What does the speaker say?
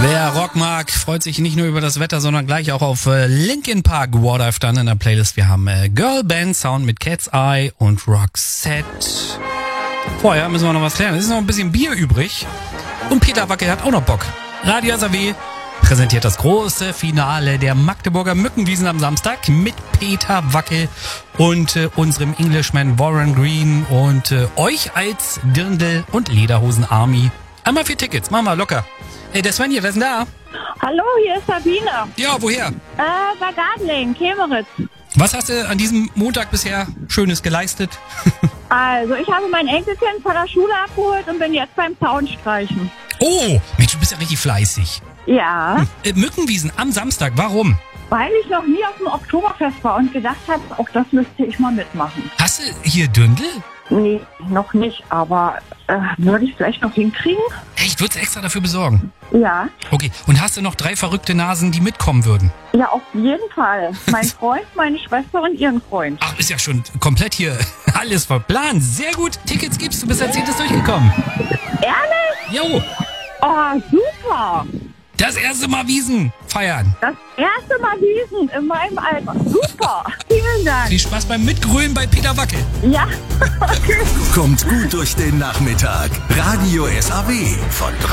Wer Rock mag, freut sich nicht nur über das Wetter, sondern gleich auch auf Linkin Park What I've Done in der Playlist. Wir haben Girl Band Sound mit Cat's Eye und Roxette. Vorher müssen wir noch was klären. Es ist noch ein bisschen Bier übrig. Und Peter Wackel hat auch noch Bock. Radio SAW präsentiert das große Finale der Magdeburger Mückenwiesen am Samstag mit Peter Wackel und unserem Englishman Warren Green und euch als Dirndl- und Lederhosen-Army. Einmal 4 Tickets, machen wir locker. Hey, der Sven hier, wer ist denn da? Hallo, hier ist Sabine. Ja, woher? Bei Gardeling, Kemeritz. Was hast du an diesem Montag bisher Schönes geleistet? Also, ich habe mein Enkelkind von der Schule abgeholt und bin jetzt beim Zaunstreichen. Oh, Mensch, du bist ja richtig fleißig. Ja, Mückenwiesen am Samstag, warum? weil ich noch nie auf dem Oktoberfest war und gedacht habe, auch das müsste ich mal mitmachen. Hast du hier Dirndl? Nee, noch nicht, aber würde ich vielleicht noch hinkriegen? Ich würde es extra dafür besorgen. Ja, Okay, und hast du noch 3 verrückte Nasen, die mitkommen würden? ja, auf jeden Fall. Mein Freund, meine Schwester und ihren Freund. Ach, ist ja schon komplett hier alles verplant. Sehr gut, Tickets gibst du, bist als 10. durchgekommen. Ehrlich? Jo, Oh, super. das erste Mal Wiesen feiern. Das erste Mal Wiesen in meinem Alter. Super. Vielen Dank. Viel Spaß beim Mitgrölen bei Peter Wackel. Ja, okay. Kommt gut durch den Nachmittag. Radio SAW von 3